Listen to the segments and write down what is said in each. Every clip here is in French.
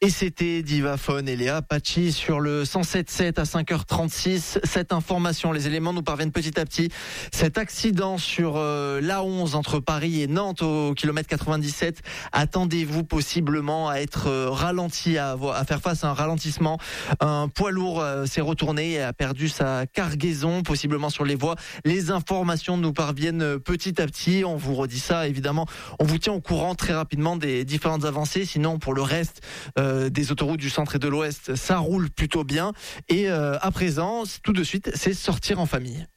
Et c'était Divaphone et Léa Pachi sur le 107.7 à 5h36. Cette information, les éléments nous parviennent petit à petit. Cet accident sur l'A11 entre Paris et Nantes au kilomètre 97. Attendez-vous possiblement à être ralenti, à faire face à un ralentissement. Un poids lourd s'est retourné et a perdu sa cargaison, possiblement sur les voies. Les informations nous parviennent petit à petit. On vous redit ça, évidemment. On vous tient au courant très rapidement des différentes avancées. Sinon, pour le reste des autoroutes du centre et de l'ouest, ça roule plutôt bien. Et à présent, tout de suite, c'est sortir en famille.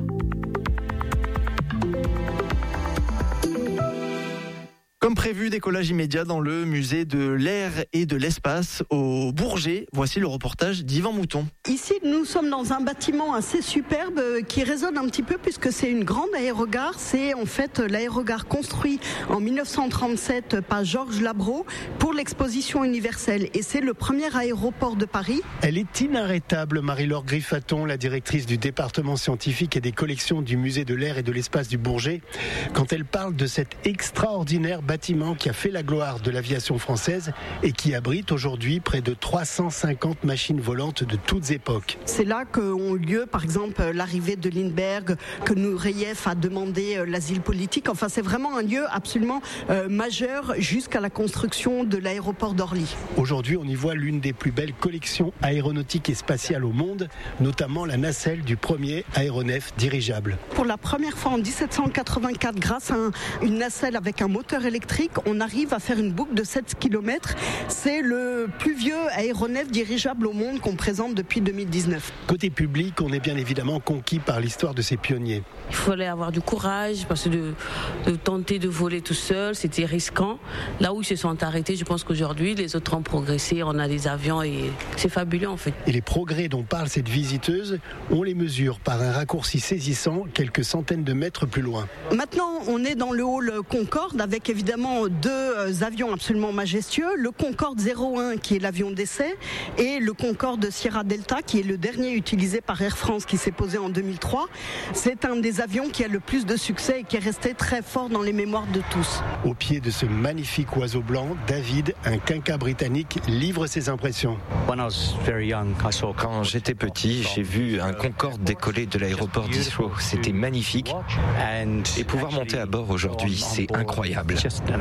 Comme prévu, décollage immédiat dans le musée de l'air et de l'espace au Bourget. Voici le reportage d'Yvan Mouton. Ici, nous sommes dans un bâtiment assez superbe qui résonne un petit peu puisque c'est une grande aérogare. C'est en fait l'aérogare construit en 1937 par Georges Labro pour l'exposition universelle. Et c'est le premier aéroport de Paris. Elle est inarrêtable, Marie-Laure Griffaton, la directrice du département scientifique et des collections du musée de l'air et de l'espace du Bourget, quand elle parle de cet extraordinaire bâtiment qui a fait la gloire de l'aviation française et qui abrite aujourd'hui près de 350 machines volantes de toutes époques. C'est là qu'ont eu lieu, par exemple, l'arrivée de Lindbergh, que Nureyev a demandé l'asile politique. Enfin, c'est vraiment un lieu absolument majeur jusqu'à la construction de l'aéroport d'Orly. Aujourd'hui, on y voit l'une des plus belles collections aéronautiques et spatiales au monde, notamment la nacelle du premier aéronef dirigeable. Pour la première fois en 1784, grâce à une nacelle avec un moteur électrique, on arrive à faire une boucle de 7 km. C'est le plus vieux aéronef dirigeable au monde qu'on présente depuis 2019. Côté public, on est bien évidemment conquis par l'histoire de ces pionniers. Il fallait avoir du courage parce que de tenter de voler tout seul, c'était risquant. Là où ils se sont arrêtés, je pense qu'aujourd'hui, les autres ont progressé. On a des avions et c'est fabuleux en fait. Et les progrès dont parle cette visiteuse, on les mesure par un raccourci saisissant quelques centaines de mètres plus loin. Maintenant, on est dans le hall Concorde avec évidemment deux avions absolument majestueux. Le Concorde 01 qui est l'avion d'essai et le Concorde Sierra Delta qui est le dernier utilisé par Air France qui s'est posé en 2003. C'est un des avions qui a le plus de succès et qui est resté très fort dans les mémoires de tous. Au pied de ce magnifique oiseau blanc, David, un quinca britannique, livre ses impressions. Quand j'étais petit, j'ai vu un Concorde décoller de l'aéroport d'Heathrow. C'était magnifique. Et pouvoir monter à bord aujourd'hui, c'est incroyable.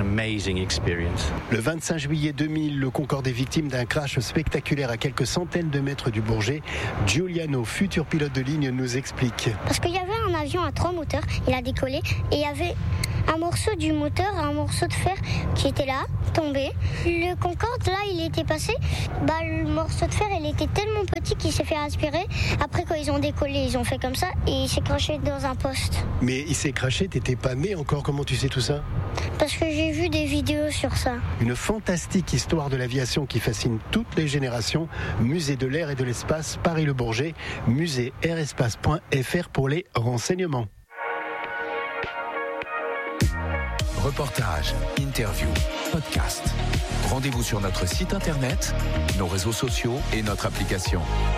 Le 25 juillet 2000, le Concorde est victime d'un crash spectaculaire à quelques centaines de mètres du Bourget. Giuliano, futur pilote de ligne, nous explique. Parce qu'il y avait un avion à 3 moteurs, il a décollé et il y avait un morceau du moteur, un morceau de fer qui était là, tombé. Le Concorde, là, il était passé. Le morceau de fer, il était tellement petit qu'il s'est fait aspirer. Après, quand ils ont décollé, ils ont fait comme ça et il s'est craché dans un poste. Mais il s'est craché, t'étais pas né encore, comment tu sais tout ça ? Parce que j'ai vu des vidéos sur ça. Une fantastique histoire de l'aviation qui fascine toutes les générations. Musée de l'air et de l'espace, Paris-le-Bourget, musée-airespace.fr pour les renseignements. Reportages, interviews, podcasts. Rendez-vous sur notre site internet, nos réseaux sociaux et notre application.